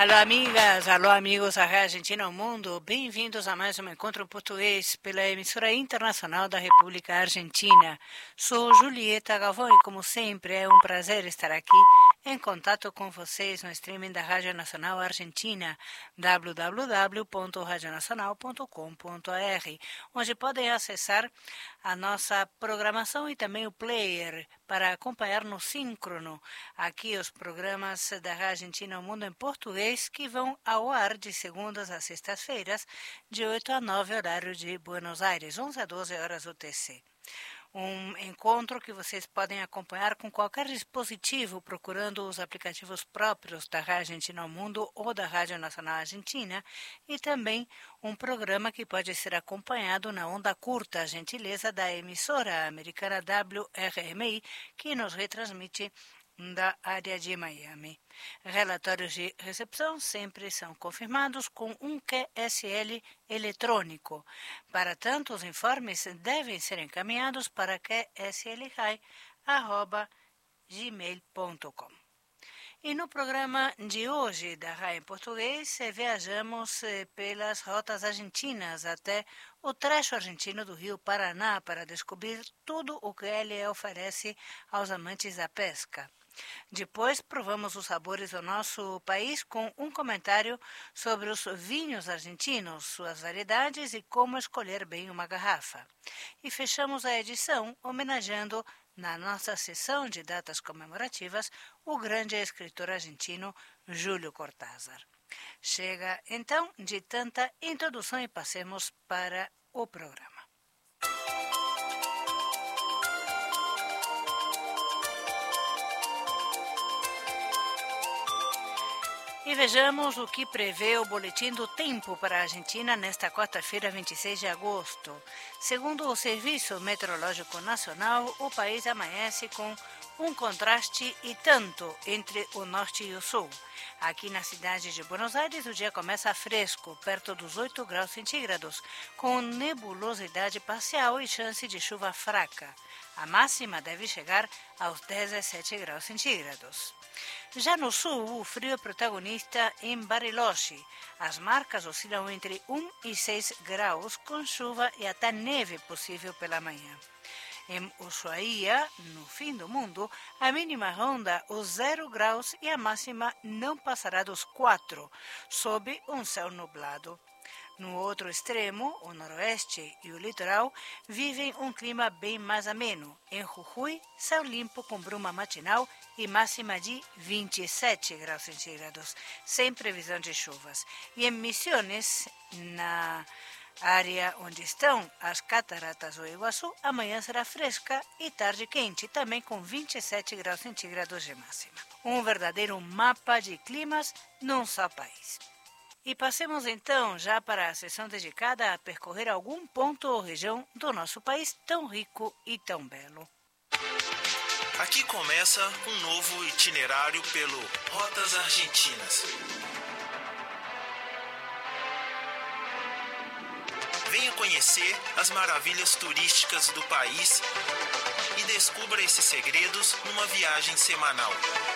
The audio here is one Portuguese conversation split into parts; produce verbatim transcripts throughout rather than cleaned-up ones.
Alô, amigas, alô, amigos da Rádio Argentina ao Mundo. Bem-vindos a mais um encontro em português pela emissora internacional da República Argentina. Sou Julieta Galvão e, como sempre, é um prazer estar aqui em contato com vocês no streaming da Rádio Nacional Argentina, w w w ponto radio nacional ponto com ponto a r, onde podem acessar a nossa programação e também o player para acompanhar no síncrono aqui os programas da Rádio Argentina ao Mundo em português que vão ao ar de segundas a sextas-feiras, de oito a nove, horário de Buenos Aires, onze a doze horas U T C. Um encontro que vocês podem acompanhar com qualquer dispositivo, procurando os aplicativos próprios da Rádio Argentina ao Mundo ou da Rádio Nacional Argentina, e também um programa que pode ser acompanhado na onda curta, a gentileza da emissora americana W R M I, que nos retransmite da área de Miami. Relatórios de recepção sempre são confirmados com um Q S L eletrônico. Para tanto, os informes devem ser encaminhados para q s l rai arroba gmail ponto com. E no programa de hoje da R A I em português, viajamos pelas rotas argentinas até o trecho argentino do Rio Paraná para descobrir tudo o que ele oferece aos amantes da pesca. Depois, provamos os sabores do nosso país com um comentário sobre os vinhos argentinos, suas variedades e como escolher bem uma garrafa. E fechamos a edição homenageando, na nossa sessão de datas comemorativas, o grande escritor argentino Júlio Cortázar. Chega, então, de tanta introdução e passemos para o programa. E vejamos o que prevê o Boletim do Tempo para a Argentina nesta quarta-feira, vinte e seis de agosto. Segundo o Serviço Meteorológico Nacional, o país amanhece com um contraste e tanto entre o norte e o sul. Aqui na cidade de Buenos Aires, o dia começa fresco, perto dos oito graus centígrados, com nebulosidade parcial e chance de chuva fraca. A máxima deve chegar aos dezessete graus centígrados. Já no sul, o frio é protagonista em Bariloche. As marcas oscilam entre um e seis graus, com chuva e até neve possível pela manhã. Em Ushuaia, no fim do mundo, a mínima ronda os zero graus e a máxima não passará dos quatro, sob um céu nublado. No outro extremo, o noroeste e o litoral vivem um clima bem mais ameno. Em Jujuy, céu limpo com bruma matinal e máxima de vinte e sete graus centígrados, sem previsão de chuvas. E em Misiones, na área onde estão as cataratas do Iguaçu, amanhã será fresca e tarde quente, também com vinte e sete graus centígrados de máxima. Um verdadeiro mapa de climas num só país. E passemos então já para a sessão dedicada a percorrer algum ponto ou região do nosso país tão rico e tão belo. Aqui começa um novo itinerário pelo Rotas Argentinas. Venha conhecer as maravilhas turísticas do país e descubra esses segredos numa viagem semanal.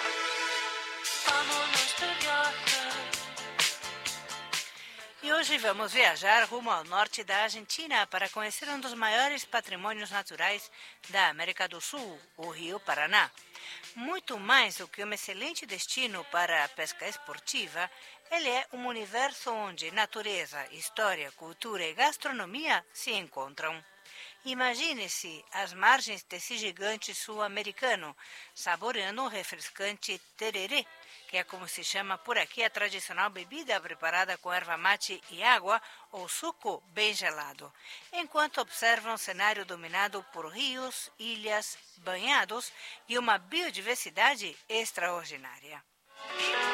E hoje vamos viajar rumo ao norte da Argentina para conhecer um dos maiores patrimônios naturais da América do Sul, o Rio Paraná. Muito mais do que um excelente destino para a pesca esportiva, ele é um universo onde natureza, história, cultura e gastronomia se encontram. Imagine-se às margens desse gigante sul-americano, saboreando um refrescante tererê, que é como se chama por aqui a tradicional bebida preparada com erva mate e água ou suco bem gelado, enquanto observam um cenário dominado por rios, ilhas, banhados e uma biodiversidade extraordinária.